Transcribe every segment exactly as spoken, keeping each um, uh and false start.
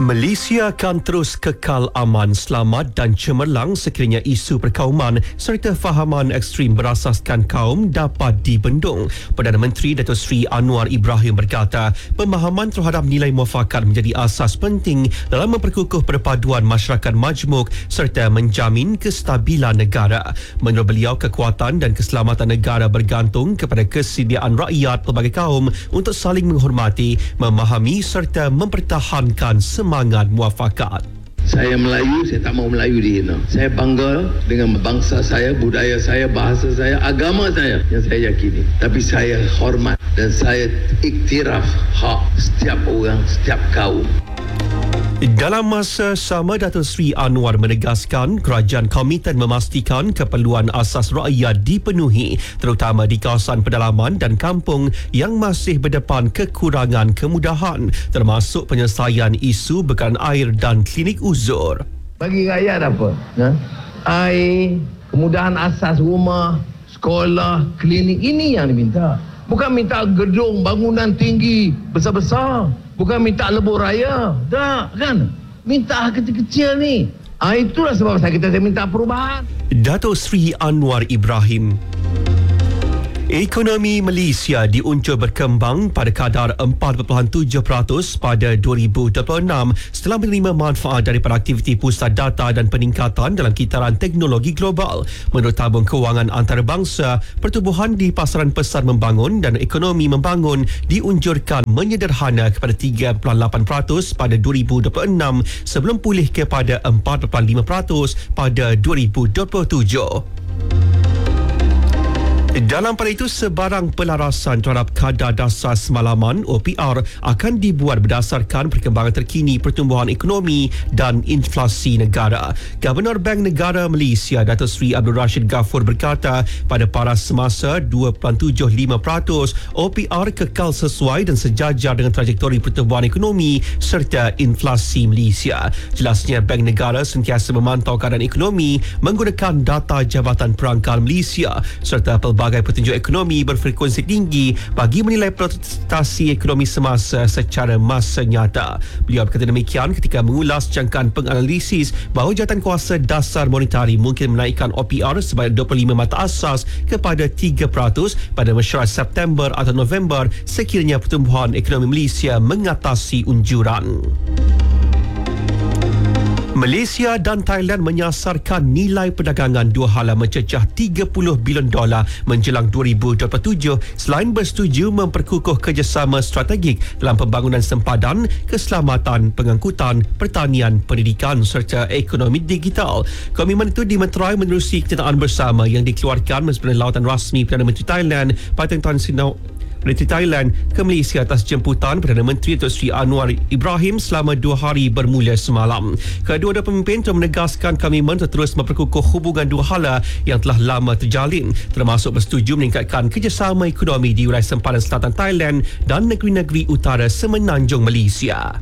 Malaysia akan terus kekal aman, selamat dan cemerlang sekiranya isu perkauman serta fahaman ekstrim berasaskan kaum dapat dibendung. Perdana Menteri Datuk Seri Anwar Ibrahim berkata, pemahaman terhadap nilai muafakat menjadi asas penting dalam memperkukuh perpaduan masyarakat majmuk serta menjamin kestabilan negara. Menurut beliau, kekuatan dan keselamatan negara bergantung kepada kesediaan rakyat pelbagai kaum untuk saling menghormati, memahami serta mempertahankan semangat muafakat. Saya Melayu, saya tak mau Melayu dihina. Saya bangga dengan bangsa saya, budaya saya, bahasa saya, agama saya yang saya yakini. Tapi saya hormat dan saya iktiraf hak setiap orang, setiap kaum. Dalam masa sama, Datuk Seri Anwar menegaskan kerajaan komited memastikan keperluan asas rakyat dipenuhi, terutama di kawasan pedalaman dan kampung yang masih berdepan kekurangan kemudahan, termasuk penyelesaian isu bekalan air dan klinik uzur. Bagi rakyat apa? Ha? Air, kemudahan asas rumah, sekolah, klinik, ini yang diminta. Bukan minta gedung, bangunan tinggi, besar-besar. Bukan minta lebuh raya. Tak, kan? Minta kecil-kecil ni. Ah, itulah sebab saya kita saya minta perubahan. Datuk Seri Anwar Ibrahim. Ekonomi Malaysia diuncur berkembang pada kadar empat perpuluhan tujuh peratus pada dua ribu dua puluh enam setelah menerima manfaat daripada aktiviti pusat data dan peningkatan dalam kitaran teknologi global. Menurut tabung kewangan antarabangsa, pertumbuhan di pasaran pesan membangun dan ekonomi membangun diunjurkan menyederhana kepada tiga perpuluhan lapan peratus pada dua ribu dua puluh enam sebelum pulih kepada empat perpuluhan lima peratus pada dua ribu dua puluh tujuh. Dalam pada itu, sebarang pelarasan terhadap kadar dasar semalaman O P R akan dibuat berdasarkan perkembangan terkini pertumbuhan ekonomi dan inflasi negara. Gubernur Bank Negara Malaysia Datuk Seri Abdul Rashid Ghafur berkata, pada paras semasa dua perpuluhan tujuh lima peratus O P R kekal sesuai dan sejajar dengan trajektori pertumbuhan ekonomi serta inflasi Malaysia. Jelasnya, Bank Negara sentiasa memantau keadaan ekonomi menggunakan data Jabatan Perangkal Malaysia serta pelbagai Sebagai petunjuk ekonomi berfrekuensi tinggi bagi menilai prestasi ekonomi semasa secara masa nyata. Beliau berkata demikian ketika mengulas jangkaan penganalisis bahawa Jawatankuasa Dasar Monetari mungkin menaikkan O P R sebanyak dua puluh lima mata asas kepada tiga peratus pada mesyuarat September atau November sekiranya pertumbuhan ekonomi Malaysia mengatasi unjuran. Malaysia dan Thailand menyasarkan nilai perdagangan dua hala mencecah tiga puluh bilion dolar menjelang dua ribu dua puluh tujuh selain bersetuju memperkukuh kerjasama strategik dalam pembangunan sempadan, keselamatan, pengangkutan, pertanian, pendidikan serta ekonomi digital. Komitmen itu dimeterai menerusi kenyataan bersama yang dikeluarkan Menteri Lautan Rasmi Perdana Menteri Thailand Paetong Tan Sri Menteri Thailand ke Malaysia atas jemputan Perdana Menteri Datuk Seri Anwar Ibrahim selama dua hari bermula semalam. Kedua-dua pemimpin telah menegaskan komitmen untuk terus memperkukuh hubungan dua hala yang telah lama terjalin, termasuk bersetuju meningkatkan kerjasama ekonomi di wilayah sempadan selatan Thailand dan negeri-negeri utara semenanjung Malaysia.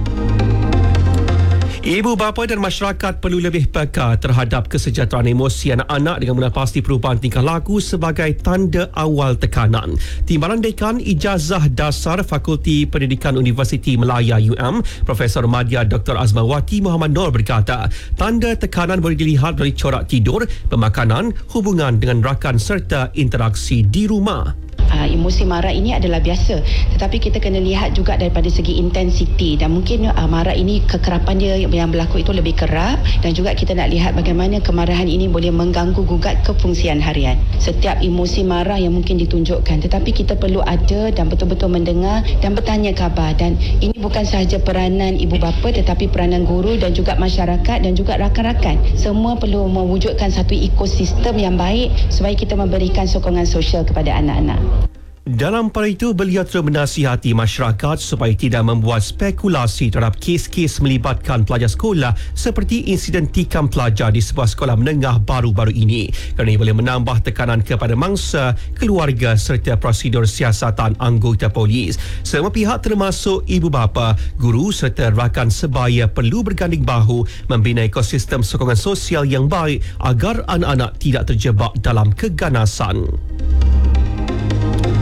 Ibu bapa dan masyarakat perlu lebih peka terhadap kesejahteraan emosi anak-anak dengan menapasti perubahan tingkah laku sebagai tanda awal tekanan. Timbalan Dekan Ijazah Dasar Fakulti Pendidikan Universiti Malaya U M, Profesor Madya Doktor Azmawati Muhammad Noor berkata, tanda tekanan boleh dilihat dari corak tidur, pemakanan, hubungan dengan rakan serta interaksi di rumah. Uh, emosi marah ini adalah biasa, tetapi kita kena lihat juga daripada segi intensiti dan mungkin uh, marah ini kekerapan dia yang berlaku itu lebih kerap, dan juga kita nak lihat bagaimana kemarahan ini boleh mengganggu gugat kefungsian harian. Setiap emosi marah yang mungkin ditunjukkan, tetapi kita perlu ada dan betul-betul mendengar dan bertanya khabar, dan ini bukan sahaja peranan ibu bapa tetapi peranan guru dan juga masyarakat dan juga rakan-rakan. Semua perlu mewujudkan satu ekosistem yang baik supaya kita memberikan sokongan sosial kepada anak-anak. Dalam pada itu, beliau terus menasihati masyarakat supaya tidak membuat spekulasi terhadap kes-kes melibatkan pelajar sekolah seperti insiden tikam pelajar di sebuah sekolah menengah baru-baru ini, kerana ia boleh menambah tekanan kepada mangsa, keluarga serta prosedur siasatan anggota polis. Semua pihak termasuk ibu bapa, guru serta rakan sebaya perlu berganding bahu membina ekosistem sokongan sosial yang baik agar anak-anak tidak terjebak dalam keganasan.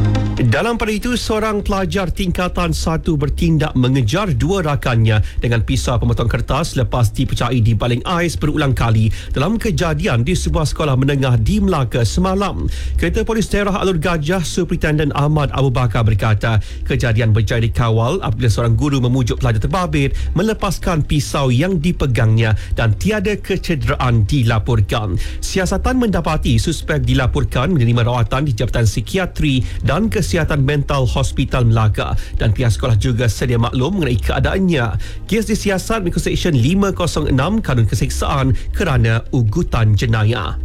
Dalam pada itu, seorang pelajar tingkatan satu bertindak mengejar dua rakannya dengan pisau pemotong kertas lepas dipercayai di baling ais berulang kali dalam kejadian di sebuah sekolah menengah di Melaka semalam. Ketua Polis Daerah Alur Gajah, Superintendent Ahmad Abu Bakar berkata, kejadian berjaya dikawal apabila seorang guru memujuk pelajar terbabit melepaskan pisau yang dipegangnya dan tiada kecederaan dilaporkan. Siasatan mendapati suspek dilaporkan menerima rawatan di Jabatan Psikiatri dan Kesihatan Mental Hospital Melaka dan pihak sekolah juga sedia maklum mengenai keadaannya. Kes disiasat mengikut Seksyen lima kosong enam Kanun Keseksaan kerana ugutan jenayah.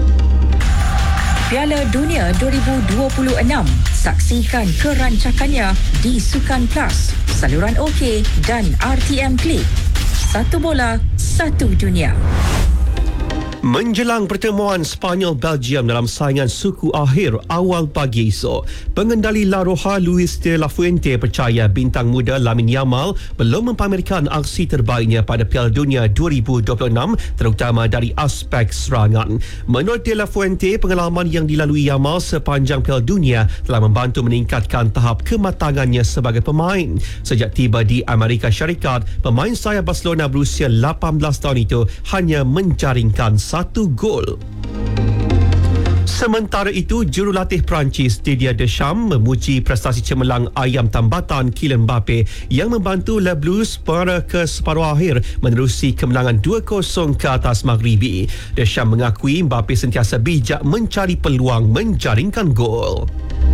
Piala Dunia dua ribu dua puluh enam. Saksikan kerancakannya di Sukan Plus, saluran OK dan R T M Klik. Satu bola, satu dunia. Menjelang pertemuan Sepanyol-Belgium dalam saingan suku akhir awal pagi esok, pengendali La Roja Luis de la Fuente percaya bintang muda Lamine Yamal belum mempamerkan aksi terbaiknya pada Piala Dunia dua ribu dua puluh enam, terutama dari aspek serangan. Menurut de la Fuente, pengalaman yang dilalui Yamal sepanjang Piala Dunia telah membantu meningkatkan tahap kematangannya sebagai pemain. Sejak tiba di Amerika Syarikat, pemain sayap Barcelona berusia lapan belas tahun itu hanya menjaringkan satu gol. Sementara itu, jurulatih Perancis Didier Deschamps memuji prestasi cemerlang ayam tambatan Kylian Mbappe yang membantu Les Blues pada ke separuh akhir menerusi kemenangan dua kosong ke atas Maghribi. Deschamps mengakui Mbappe sentiasa bijak mencari peluang menjaringkan gol.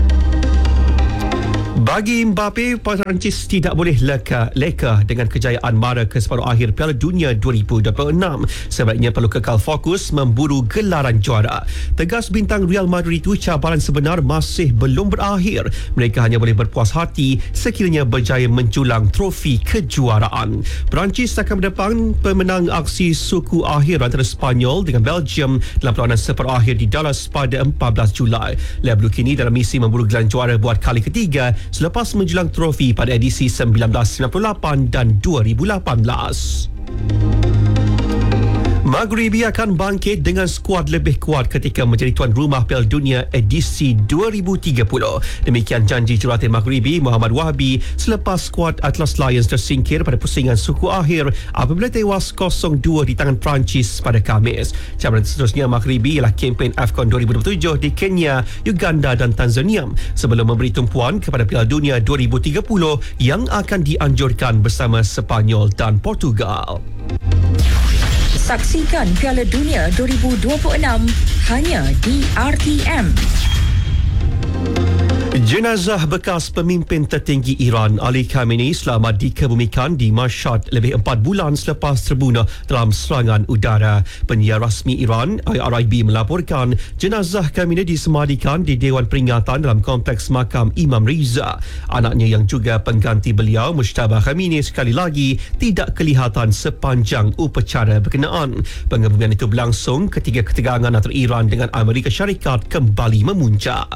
Bagi Mbappe, Perancis tidak boleh leka, leka dengan kejayaan mara ke separuh akhir Piala Dunia dua ribu dua puluh enam. Sebaiknya perlu kekal fokus memburu gelaran juara. Tegas bintang Real Madrid itu, cabaran sebenar masih belum berakhir. Mereka hanya boleh berpuas hati sekiranya berjaya menjulang trofi kejuaraan. Perancis akan berdepan pemenang aksi suku akhir antara Sepanyol dengan Belgium dalam perlawanan separuh akhir di Dallas pada empat belas Julai. Les Bleus kini dalam misi memburu gelaran juara buat kali ketiga selepas menjulang trofi pada edisi seribu sembilan ratus sembilan puluh lapan dan dua ribu lapan belas. Maghribi akan bangkit dengan skuad lebih kuat ketika menjadi tuan rumah Piala Dunia edisi dua ribu tiga puluh. Demikian janji jurulatih Maghribi Muhammad Wahabi selepas skuad Atlas Lions tersingkir pada pusingan suku akhir apabila tewas kosong dua di tangan Perancis pada Khamis. Cabaran seterusnya Maghribi ialah kempen AFCON dua ribu dua puluh tujuh di Kenya, Uganda dan Tanzania sebelum memberi tumpuan kepada Piala Dunia dua ribu tiga puluh yang akan dianjurkan bersama Sepanyol dan Portugal. Saksikan Piala Dunia dua ribu dua puluh enam hanya di R T M. Jenazah bekas pemimpin tertinggi Iran Ali Khamenei selamat dikebumikan di Mashhad lebih empat bulan selepas terbunuh dalam serangan udara. Penyiar rasmi Iran I R I B melaporkan jenazah Khamenei disemadikan di Dewan Peringatan dalam kompleks makam Imam Riza. Anaknya yang juga pengganti beliau Mujtaba Khamenei sekali lagi tidak kelihatan sepanjang upacara berkenaan. Pengebumian itu berlangsung ketika ketegangan antara Iran dengan Amerika Syarikat kembali memuncak.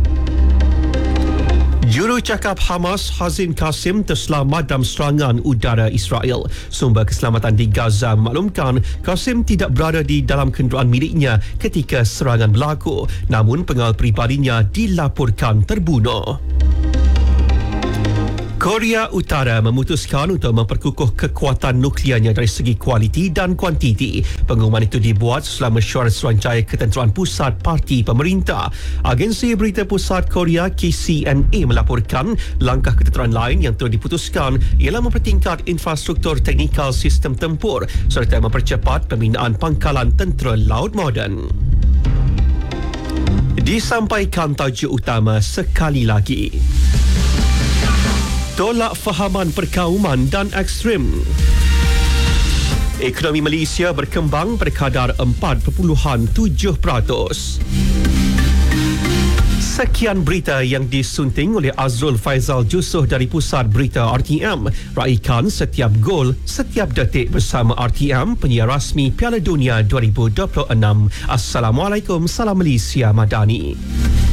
Juru cakap Hamas Hazim Qasim terselamat dalam serangan udara Israel. Sumber keselamatan di Gaza memaklumkan Qasim tidak berada di dalam kenderaan miliknya ketika serangan berlaku, namun pengawal peribadinya dilaporkan terbunuh. Korea Utara memutuskan untuk memperkukuh kekuatan nuklearnya dari segi kualiti dan kuantiti. Pengumuman itu dibuat setelah mesyuarat Suruhanjaya Ketenteraan Pusat Parti Pemerintah. Agensi Berita Pusat Korea K C N A melaporkan langkah ketenteraan lain yang telah diputuskan ialah mempertingkat infrastruktur teknikal sistem tempur serta mempercepat pembinaan pangkalan tentera laut moden. Disampaikan tajuk utama sekali lagi. Tolak fahaman perkauman dan ekstrim. Ekonomi Malaysia berkembang berkadar empat perpuluhan tujuh peratus. Sekian berita yang disunting oleh Azrul Faizal Jusuh dari Pusat Berita R T M. Raikan setiap gol, setiap detik bersama R T M, penyiar rasmi Piala Dunia dua ribu dua puluh enam. Assalamualaikum, salam Malaysia Madani.